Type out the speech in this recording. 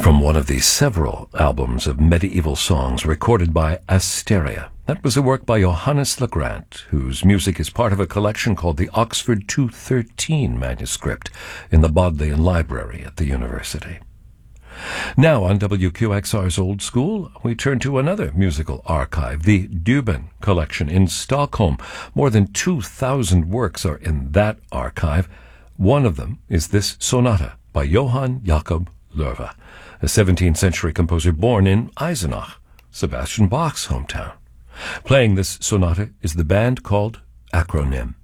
from one of the several albums of medieval songs recorded by Asteria. That was a work by Johannes Legrand, whose music is part of a collection called the Oxford 213 manuscript in the Bodleian Library at the university. Now on WQXR's Old School, we turn to another musical archive, the Dubin Collection in Stockholm. More than 2,000 works are in that archive. One of them is this sonata by Johann Jakob Lerva, a 17th century composer born in Eisenach, Sebastian Bach's hometown. Playing this sonata is the band called Acronym.